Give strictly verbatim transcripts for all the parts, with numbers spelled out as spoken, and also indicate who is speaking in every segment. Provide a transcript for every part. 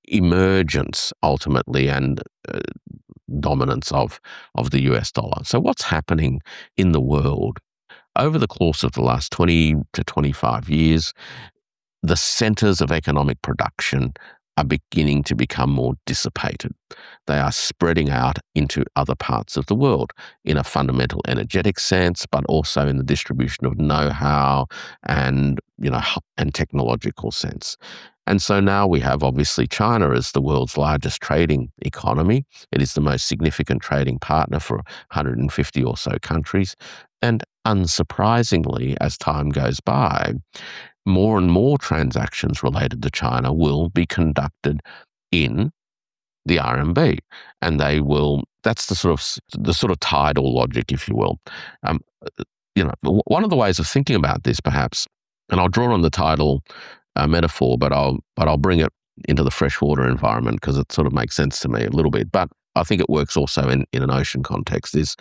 Speaker 1: emergence ultimately and uh, dominance of of the U S dollar. So what's happening in the world over the course of the last twenty to twenty-five years? The centers of economic production are beginning to become more dissipated. They are spreading out into other parts of the world in a fundamental energetic sense, but also in the distribution of know-how and, you know, h- and technological sense. And so now we have obviously China as the world's largest trading economy. It is the most significant trading partner for one hundred fifty or so countries. And unsurprisingly, as time goes by, more and more transactions related to China will be conducted in the R M B, and they will. That's the sort of s- the sort of tidal logic, if you will. Um, you know, w- one of the ways of thinking about this, perhaps, and I'll draw on the tidal uh, metaphor, but I'll but I'll bring it into the freshwater environment because it sort of makes sense to me a little bit. But I think it works also in in an ocean context. Is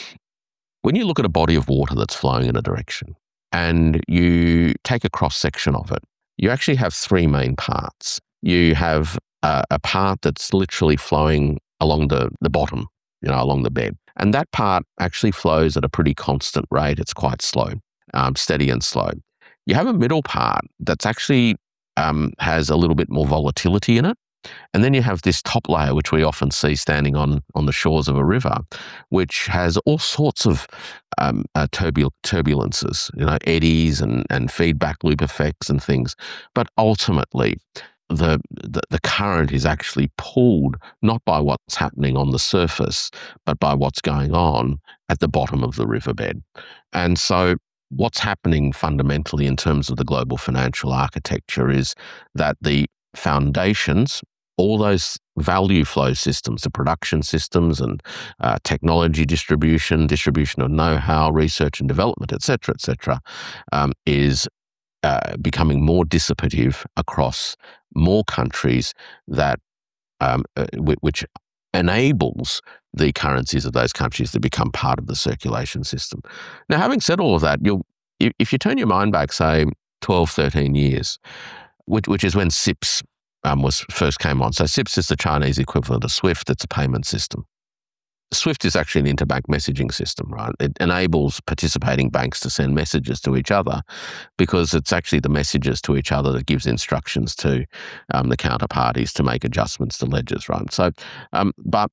Speaker 1: when you look at a body of water that's flowing in a direction and you take a cross section of it, you actually have three main parts. You have a, a part that's literally flowing along the, the bottom, you know, along the bed. And that part actually flows at a pretty constant rate. It's quite slow, um, steady and slow. You have a middle part that's actually um, has a little bit more volatility in it. And then you have this top layer, which we often see standing on, on the shores of a river, which has all sorts of um, uh, turbul- turbulences, you know, eddies and, and feedback loop effects and things. But ultimately, the, the the current is actually pulled not by what's happening on the surface, but by what's going on at the bottom of the riverbed. And so what's happening fundamentally in terms of the global financial architecture is that the foundations, all those value flow systems, the production systems and uh, technology distribution, distribution of know-how, research and development, et cetera, et cetera, um, is uh, becoming more dissipative across more countries that um, uh, whi- which enables the currencies of those countries to become part of the circulation system. Now, having said all of that, you'll if if you turn your mind back, say, twelve, thirteen years, which, which is when S I P S um, was first came on. So S I P S is the Chinese equivalent of SWIFT. It's a payment system. SWIFT is actually an interbank messaging system, right? It enables participating banks to send messages to each other because it's actually the messages to each other that gives instructions to um, the counterparties to make adjustments to ledgers, right? So, um, but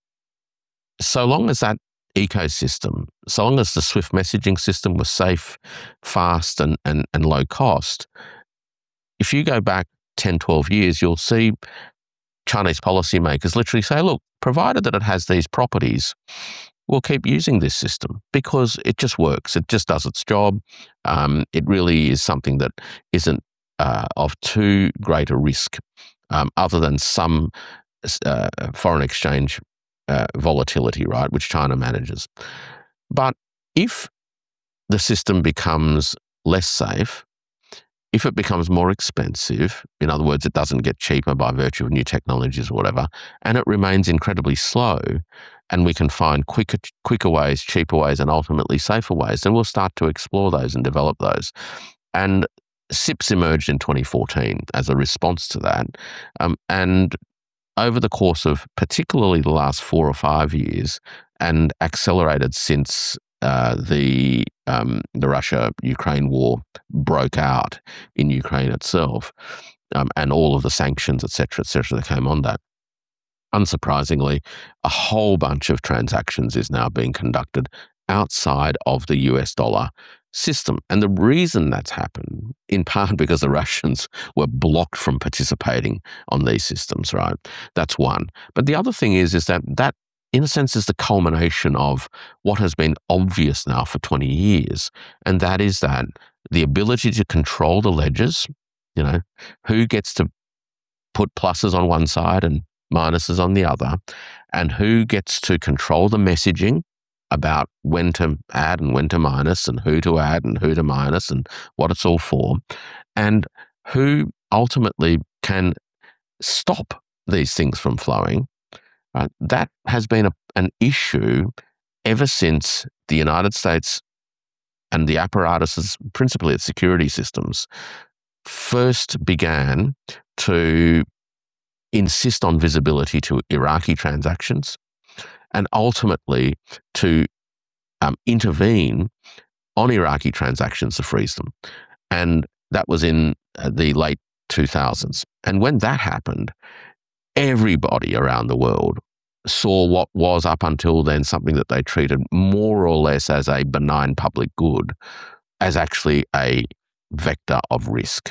Speaker 1: so long as that ecosystem, so long as the SWIFT messaging system was safe, fast, and, and, and low cost, if you go back ten, twelve years, you'll see Chinese policymakers literally say, look, provided that it has these properties, we'll keep using this system because it just works. It just does its job. Um, it really is something that isn't uh, of too great a risk, um, other than some uh, foreign exchange uh, volatility, right, which China manages. But if the system becomes less safe, if it becomes more expensive, in other words, it doesn't get cheaper by virtue of new technologies or whatever, and it remains incredibly slow, and we can find quicker, quicker ways, cheaper ways, and ultimately safer ways, then we'll start to explore those and develop those. And S I P S emerged in twenty fourteen as a response to that. Um, and over the course of particularly the last four or five years, and accelerated since uh, the um, the Russia-Ukraine war broke out in Ukraine itself, um, and all of the sanctions, et cetera, et cetera, that came on that. Unsurprisingly, a whole bunch of transactions is now being conducted outside of the U S dollar system. And the reason that's happened, in part because the Russians were blocked from participating on these systems, right? That's one. But the other thing is, is that that, in a sense, is the culmination of what has been obvious now for twenty years. And that is that the ability to control the ledgers, you know, who gets to put pluses on one side and minuses on the other, and who gets to control the messaging about when to add and when to minus and who to add and who to minus and what it's all for, and who ultimately can stop these things from flowing. Right? That has been a, an issue ever since the United States and the apparatuses, principally its security systems, first began to insist on visibility to Iraqi transactions, and ultimately to um, intervene on Iraqi transactions to freeze them. And that was in uh, the late two thousands. And when that happened, everybody around the world saw what was up until then something that they treated more or less as a benign public good as actually a vector of risk.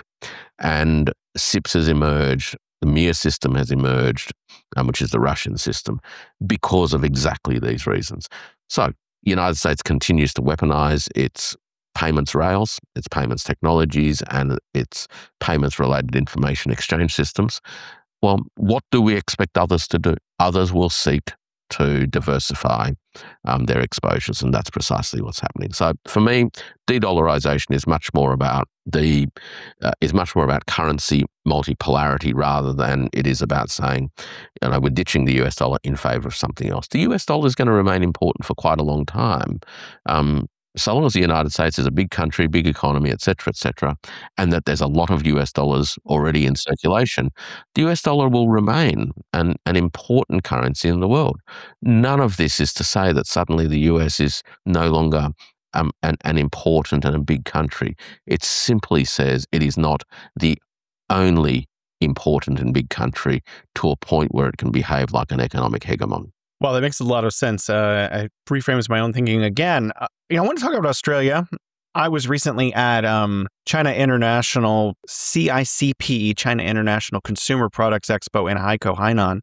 Speaker 1: And S I P S has emerged, the Mir system has emerged, um, which is the Russian system, because of exactly these reasons. So the United States continues to weaponize its payments rails, its payments technologies, and its payments-related information exchange systems. Well, what do we expect others to do? Others will seek to diversify um, their exposures, and that's precisely what's happening. So for me, de-dollarization is much more about the uh, is much more about currency multipolarity rather than it is about saying, you know, we're ditching the U S dollar in favor of something else. The U S dollar is going to remain important for quite a long time. Um, so long as the United States is a big country, big economy, et cetera, et cetera, and that there's a lot of U S dollars already in circulation, the U S dollar will remain an, an important currency in the world. None of this is to say that suddenly the U S is no longer um, an, an important and a big country. It simply says it is not the only important and big country to a point where it can behave like an economic hegemon.
Speaker 2: Well, that makes a lot of sense. Uh, it reframes my own thinking again. Uh, you know, I want to talk about Australia. I was recently at um, China International C I C P, China International Consumer Products Expo in Haikou, Hainan,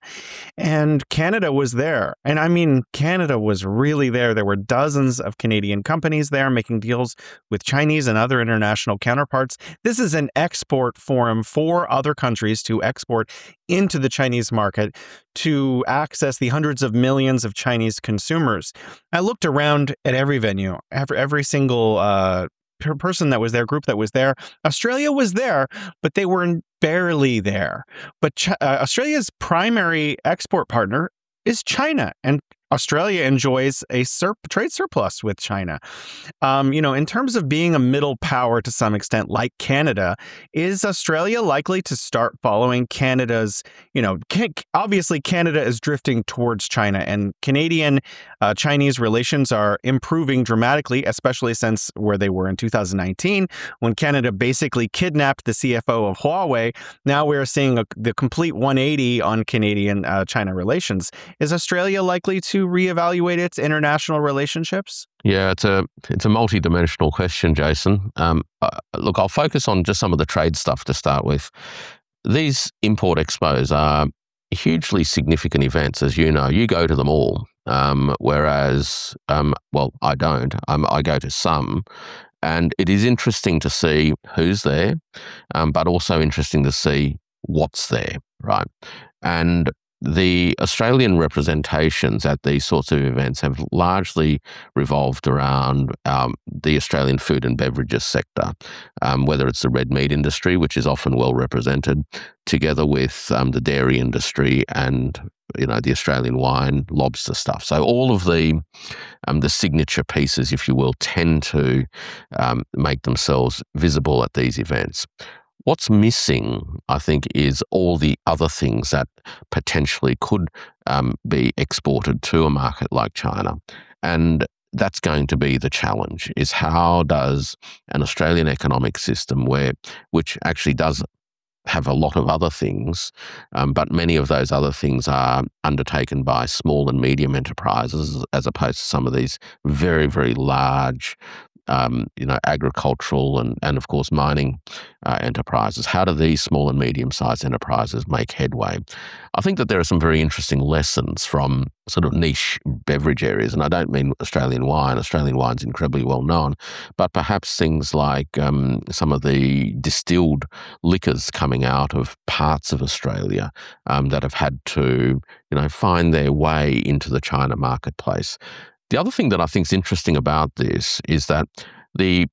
Speaker 2: and Canada was there. And I mean, Canada was really there. There were dozens of Canadian companies there making deals with Chinese and other international counterparts. This is an export forum for other countries to export into the Chinese market to access the hundreds of millions of Chinese consumers. I looked around at every venue, every, every single uh, person that was there, group that was there. Australia was there, but they were barely there. But Ch- uh, Australia's primary export partner is China, and Australia enjoys a sur- trade surplus with China. Um, you know, in terms of being a middle power to some extent, like Canada, is Australia likely to start following Canada's, you know, can- obviously Canada is drifting towards China, and Canadian uh, Chinese relations are improving dramatically, especially since where they were in two thousand nineteen, when Canada basically kidnapped the C F O of Huawei. Now we're seeing a, the complete one eighty on Canadian uh, China relations. Is Australia likely to reevaluate its international relationships?
Speaker 1: Yeah, it's a it's a multi-dimensional question, Jason. Um, uh, look, I'll focus on just some of the trade stuff to start with. These import expos are hugely significant events, as you know. You go to them all, um, whereas, um, well, I don't. Um, I go to some, and it is interesting to see who's there, um, but also interesting to see what's there, right? And the Australian representations at these sorts of events have largely revolved around um, the Australian food and beverages sector, um, whether it's the red meat industry, which is often well represented, together with um, the dairy industry and you know the Australian wine, lobster stuff. So all of the um, the signature pieces, if you will, tend to um, make themselves visible at these events. What's missing, I think, is all the other things that potentially could um, be exported to a market like China. And that's going to be the challenge, is how does an Australian economic system where, which actually does have a lot of other things, um, but many of those other things are undertaken by small and medium enterprises as opposed to some of these very, very large um, you know, agricultural and, and of course mining uh, enterprises. How do these small and medium-sized enterprises make headway? I think that there are some very interesting lessons from sort of niche beverage areas, and I don't mean Australian wine. Australian wine's incredibly well known, but perhaps things like um, some of the distilled liquors coming out of parts of Australia um, that have had to, you know, find their way into the China marketplace. The other thing that I think is interesting about this is that the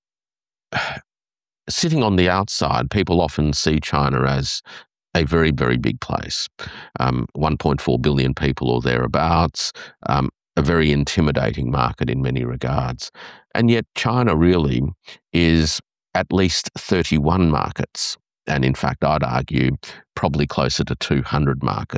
Speaker 1: sitting on the outside, people often see China as a very, very big place. Um, one point four billion people or thereabouts, um, a very intimidating market in many regards. And yet China really is at least thirty-one markets and in fact, I'd argue probably closer to two hundred markets.